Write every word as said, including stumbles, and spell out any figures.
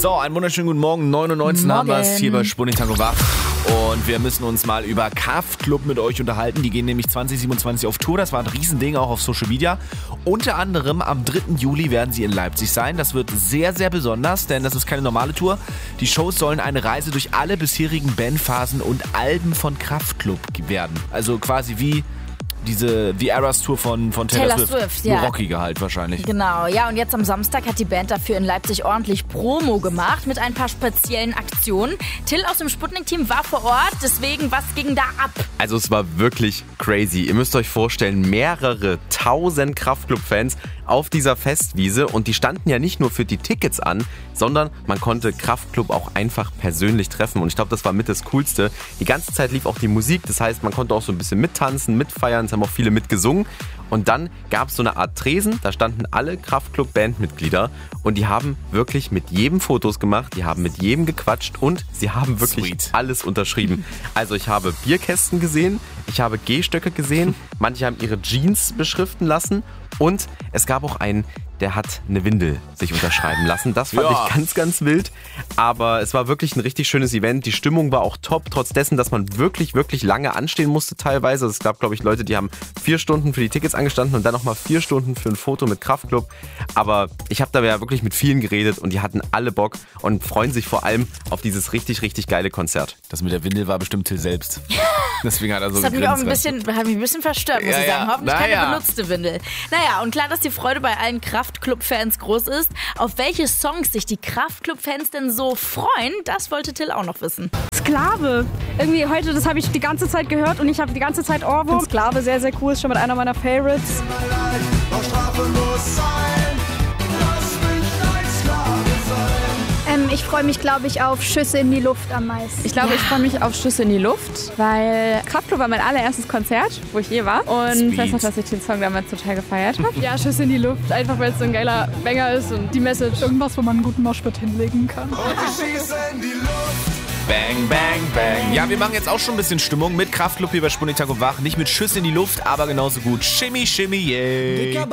So, einen wunderschönen guten Morgen. neun Uhr neunzehn haben wir es hier bei Sputnik Tango Wach. Und wir müssen uns mal über Kraftklub mit euch unterhalten. Die gehen nämlich zwanzig siebenundzwanzig auf Tour. Das war ein Riesending, auch auf Social Media. Unter anderem am dritten Juli werden sie in Leipzig sein. Das wird sehr, sehr besonders, denn das ist keine normale Tour. Die Shows sollen eine Reise durch alle bisherigen Bandphasen und Alben von Kraftklub werden. Also quasi wie diese The Eras Tour von, von Taylor, Taylor Swift. Swift, ja. Nur rockiger halt wahrscheinlich. Genau, ja, und jetzt am Samstag hat die Band dafür in Leipzig ordentlich Promo gemacht mit ein paar speziellen Aktionen. Till aus dem Sputnik-Team war vor Ort, deswegen, was ging da ab? Also es war wirklich crazy. Ihr müsst euch vorstellen, mehrere tausend Kraftklub-Fans auf dieser Festwiese und die standen ja nicht nur für die Tickets an, sondern man konnte Kraftklub auch einfach persönlich treffen und ich glaube, das war mit das Coolste. Die ganze Zeit lief auch die Musik, das heißt, man konnte auch so ein bisschen mittanzen, mitfeiern, es haben auch viele mitgesungen und dann gab es so eine Art Tresen, da standen alle Kraftklub-Bandmitglieder und die haben wirklich mit jedem Fotos gemacht, die haben mit jedem gequatscht und sie haben wirklich Sweet. alles unterschrieben. Also ich habe Bierkästen gesehen, ich habe Gehstöcke gesehen, manche haben ihre Jeans beschriften lassen und es gab auch einen, der hat eine Windel sich unterschreiben lassen. Das fand Ja. ich ganz, ganz wild. Aber es war wirklich ein richtig schönes Event. Die Stimmung war auch top, trotz dessen, dass man wirklich, wirklich lange anstehen musste teilweise. Also es gab, glaube ich, Leute, die haben vier Stunden für die Tickets angestanden und dann nochmal vier Stunden für ein Foto mit Kraftklub. Aber ich habe da ja wirklich mit vielen geredet und die hatten alle Bock und freuen sich vor allem auf dieses richtig, richtig geile Konzert. Das mit der Windel war bestimmt Till selbst. Deswegen hat er so Das hat mich auch ein gegrinst. bisschen, hat mich ein bisschen verstört, muss Ja, ich sagen. ja. Hoffentlich Naja. keine benutzte Windel. Naja, und klar, dass die Freude bei allen Kraftklub-Fans groß ist. Auf welche Songs sich die Kraftklub-Fans denn so freuen, das wollte Till auch noch wissen. Sklave. Irgendwie heute, das habe ich die ganze Zeit gehört und ich habe die ganze Zeit Ohrwurm. Sklave, sehr, sehr cool, ist schon mit einer meiner Favorites. Ähm, ich freue mich, glaube ich, auf Schüsse in die Luft am meisten. Ich glaube, Ja. ich freue mich auf Schüsse in die Luft, weil Kraftklub war mein allererstes Konzert, wo ich je war. Und Sweet. ich weiß noch, dass ich den Song damals total gefeiert habe. Ja, Schüsse in die Luft, einfach weil es so ein geiler Banger ist und die Message. Irgendwas, wo man einen guten Moshpit hinlegen kann. Bang, bang, bang. Ja, wir machen jetzt auch schon ein bisschen Stimmung mit Kraftklub hier bei Sputnik Tango Wach. Nicht mit Schuss in die Luft, aber genauso gut. Shimmy, shimmy, yay.